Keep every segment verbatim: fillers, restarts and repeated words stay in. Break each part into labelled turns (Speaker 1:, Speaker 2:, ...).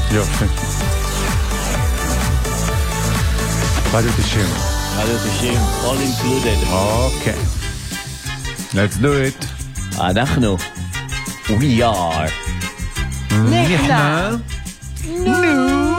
Speaker 1: יופי. רדיו תשעים.
Speaker 2: רדיו תשעים, all included.
Speaker 1: אוקיי. Let's do it.
Speaker 2: אנחנו, we are.
Speaker 1: נכנע. נו.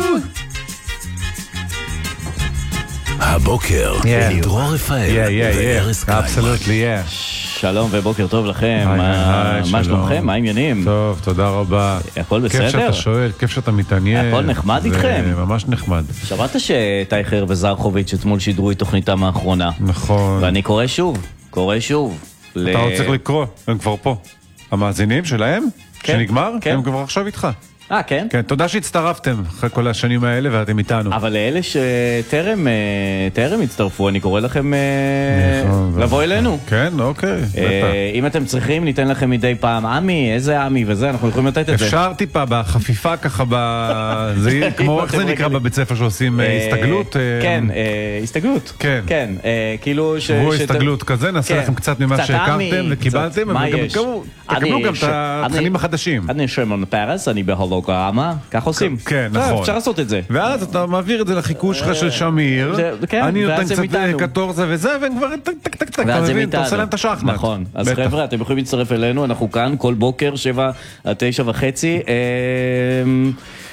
Speaker 3: הבוקר, עם דרור רפאל וארז קליימן.
Speaker 1: Absolutely, yeah.
Speaker 2: שלום ובוקר טוב לכם.
Speaker 1: היי, היי,
Speaker 2: מה
Speaker 1: שלום.
Speaker 2: שלומכם? מה העניינים?
Speaker 1: טוב, תודה רבה.
Speaker 2: הכל בסדר?
Speaker 1: כיף שאתה שואל, כיף שאתה מתעניין.
Speaker 2: הכל נחמד
Speaker 1: זה
Speaker 2: איתכם?
Speaker 1: ממש נחמד.
Speaker 2: שמעת שטייכר וזרחוביץ' אתמול שידרו את תוכניתם האחרונה?
Speaker 1: נכון.
Speaker 2: ואני קורא שוב, קורא שוב.
Speaker 1: אתה עוד צריך לקרוא, הם כבר פה. המאזינים שלהם?
Speaker 2: כן,
Speaker 1: שנגמר?
Speaker 2: כן.
Speaker 1: הם כבר עכשיו איתך.
Speaker 2: אה, כן?
Speaker 1: כן, תודה שהצטרפתם אחרי כל השנים האלה ואתם איתנו.
Speaker 2: אבל לאלה שטרם אה, טרם הצטרפו, אני קורא לכם אה,
Speaker 1: נכון,
Speaker 2: לבוא אלינו.
Speaker 1: כן, אוקיי.
Speaker 2: אה,
Speaker 1: בטח.
Speaker 2: אם אתם צריכים, ניתן לכם מדי פעם עמי, איזה עמי וזה, אנחנו יכולים לתת את זה.
Speaker 1: אפשר טיפה בחפיפה ככה, ב- זה יהיה כמו, איך זה
Speaker 2: אתם
Speaker 1: נקרא
Speaker 2: רגילים.
Speaker 1: בבית ספר שעושים אה,
Speaker 2: אה,
Speaker 1: הסתגלות? אה,
Speaker 2: כן, אה, הסתגלות.
Speaker 1: כן.
Speaker 2: כן, אה, כאילו ש...
Speaker 1: שבוע
Speaker 2: שת-
Speaker 1: הסתגלות כזה, נעשה
Speaker 2: כן.
Speaker 1: לכם קצת ממה
Speaker 2: קצת
Speaker 1: שהכרתם
Speaker 2: עמי,
Speaker 1: וקיבלתם,
Speaker 2: קצת, מה
Speaker 1: וגם
Speaker 2: יש?
Speaker 1: תקבלו-
Speaker 2: אני
Speaker 1: תקבלו גם
Speaker 2: ש-
Speaker 1: את התכנים
Speaker 2: אני-
Speaker 1: החדשים.
Speaker 2: אני שמעון פרס, אני בהולוגרמה, כך עושים.
Speaker 1: כן,
Speaker 2: טוב,
Speaker 1: נכון.
Speaker 2: אפשר לעשות את זה.
Speaker 1: ואז אתה מעביר את זה לחיקוי שלך של שמיר,
Speaker 2: זה- כן,
Speaker 1: אני נותן
Speaker 2: ואז הם
Speaker 1: קצת
Speaker 2: איתנו.
Speaker 1: קטורזה וזה, והם כבר טק טק טק טק, אתה
Speaker 2: ואז הם
Speaker 1: מבין? אתה
Speaker 2: איתנו.
Speaker 1: עושה להם את השחמט.
Speaker 2: נכון. אז
Speaker 1: בטח.
Speaker 2: חבר'ה, אתם יכולים להצטרף אלינו, אנחנו כאן כל בוקר, שבע עד תשע וחצי. אמ,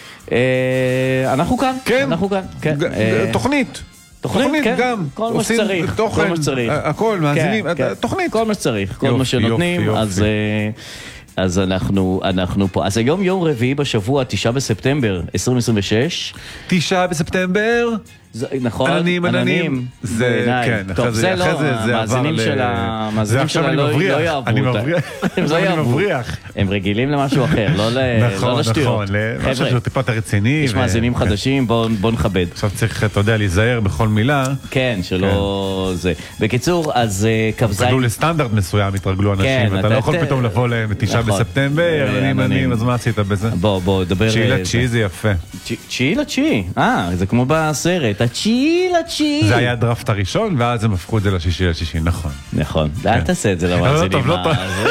Speaker 2: אה, אנחנו כאן.
Speaker 1: כן.
Speaker 2: אנחנו כאן. כן.
Speaker 1: ג-
Speaker 2: אה,
Speaker 1: תוכנית.
Speaker 2: תוכנית, כן.
Speaker 1: גם.
Speaker 2: כל מה
Speaker 1: עושים
Speaker 2: שצריך.
Speaker 1: תוכן,
Speaker 2: כל מה שצריך.
Speaker 1: הכל, מאזינים,
Speaker 2: כן, כן.
Speaker 1: תוכנית.
Speaker 2: כל מה שצריך, כל
Speaker 1: יופי,
Speaker 2: מה שנותנים,
Speaker 1: יופי,
Speaker 2: אז...
Speaker 1: יופי.
Speaker 2: אה, אז אנחנו, אנחנו פה. אז היום יום רביעי בשבוע, תשעה בספטמבר עשרים עשרים ושש.
Speaker 1: תשעה בספטמבר,
Speaker 2: זה- נכון?
Speaker 1: עננים, עננים. זה,
Speaker 2: בעיניי.
Speaker 1: כן,
Speaker 2: טוב,
Speaker 1: אחרי
Speaker 2: זה
Speaker 1: אחרי
Speaker 2: לא,
Speaker 1: זה זה עבר
Speaker 2: המאזינים
Speaker 1: ל...
Speaker 2: של
Speaker 1: זה
Speaker 2: המאזינים
Speaker 1: עכשיו
Speaker 2: שלה
Speaker 1: אני
Speaker 2: לא
Speaker 1: מבריח,
Speaker 2: לא יאהבו
Speaker 1: אני
Speaker 2: אותה.
Speaker 1: מבריח,
Speaker 2: הם לא
Speaker 1: אני
Speaker 2: יאהבו.
Speaker 1: מבריח.
Speaker 2: הם רגילים למשהו אחר, לא ל-
Speaker 1: נכון,
Speaker 2: לא לשטויות.
Speaker 1: נכון, למשהו שהוא טיפה יותר רציני.
Speaker 2: יש
Speaker 1: ו-
Speaker 2: מאזינים
Speaker 1: כן.
Speaker 2: חדשים, בואו בואו נכבד.
Speaker 1: עכשיו צריך, אתה יודע, להיזהר בכל מילה.
Speaker 2: כן, שלא זה. בקיצור, אז אה, כ"ז...
Speaker 1: התרגלו לסטנדרט מסוים, התרגלו אנשים,
Speaker 2: כן,
Speaker 1: אתה
Speaker 2: אתה-
Speaker 1: לא יכול
Speaker 2: אתה-
Speaker 1: פתאום לבוא לתשעה
Speaker 2: נכון.
Speaker 1: בספטמבר,
Speaker 2: אה,
Speaker 1: עננים,
Speaker 2: עננים.
Speaker 1: עננים, אז מה עשית בזה?
Speaker 2: בוא, בוא, דבר...
Speaker 1: תשיעי
Speaker 2: אה,
Speaker 1: לתשיעי זה יפה.
Speaker 2: תש- תשיעי לתשיעי. אה, זה כמו בסרט. התשיעי לתשיעי.
Speaker 1: זה היה הדראפט הראשון, ואז הם הפכו את זה לשישי לשישי, נכון.
Speaker 2: נכון. אל תעשה את זה
Speaker 1: לא
Speaker 2: למאזינים.
Speaker 1: טוב, לא טוב.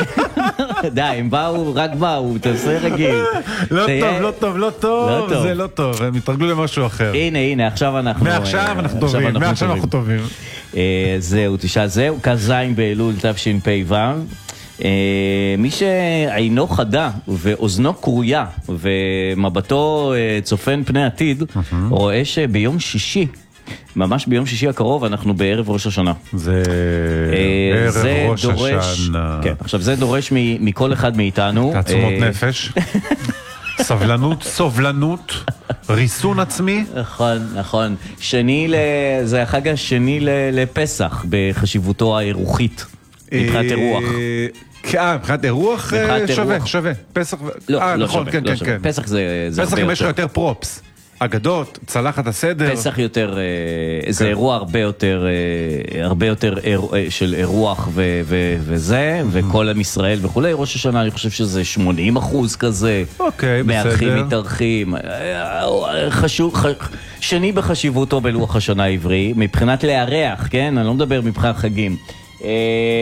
Speaker 2: ה- די, הם באו, רק באו, תעשה רגיל.
Speaker 1: לא
Speaker 2: תהיה-
Speaker 1: טוב, לא טוב, לא
Speaker 2: לא
Speaker 1: טוב,
Speaker 2: טוב.
Speaker 1: זה לא טוב, הם התרגלו למשהו אחר.
Speaker 2: הנה, הנה, עכשיו אנחנו...
Speaker 1: מעכשיו
Speaker 2: אה,
Speaker 1: אנחנו טובים, מעכשיו אנחנו טובים.
Speaker 2: אה, זהו, תשעה, זהו, כ"ז באלול תשפ"ו. אה, מי שעינו חדה ואוזנו קרויה ומבטו אה, צופן פני עתיד, רואה שביום שישי, ממש ביום שישי הקרוב, אנחנו בערב ראש השנה.
Speaker 1: זה
Speaker 2: אה,
Speaker 1: ערב
Speaker 2: זה
Speaker 1: ראש
Speaker 2: דורש-
Speaker 1: השנה.
Speaker 2: כן, עכשיו זה דורש מ- מכל אחד מאיתנו.
Speaker 1: תעצומות
Speaker 2: אה,
Speaker 1: נפש, סבלנות, סובלנות, ריסון עצמי.
Speaker 2: נכון, נכון. שני, ל... זה החג השני ל... לפסח בחשיבותו האירוחית, מבחינת
Speaker 1: אה,
Speaker 2: אירוח.
Speaker 1: אה, מבחינת אירוח אה,
Speaker 2: מבחינת
Speaker 1: שווה,
Speaker 2: אירוח.
Speaker 1: שווה. פסח, ו-
Speaker 2: לא,
Speaker 1: אה,
Speaker 2: לא
Speaker 1: נכון,
Speaker 2: שווה,
Speaker 1: כן,
Speaker 2: לא
Speaker 1: כן,
Speaker 2: שווה.
Speaker 1: כן.
Speaker 2: פסח זה, זה
Speaker 1: פסח
Speaker 2: הרבה
Speaker 1: אם יש לך
Speaker 2: יותר.
Speaker 1: יותר פרופס. אגדות, צלחת הסדר.
Speaker 2: פסח יותר, אה, זה
Speaker 1: כן.
Speaker 2: אירוע הרבה יותר, אה, הרבה יותר אירוע- אה, של אירוח ו- ו- וזה, וכל עם ישראל וכולי. ראש השנה אני חושב שזה שמונים אחוז כזה.
Speaker 1: אוקיי,
Speaker 2: מארחים,
Speaker 1: בסדר.
Speaker 2: מתארחים. אה, חשוב, ח- שני בחשיבותו בלוח השנה העברי, מבחינת לארח, כן? אני לא מדבר מבחינת חגים. אה,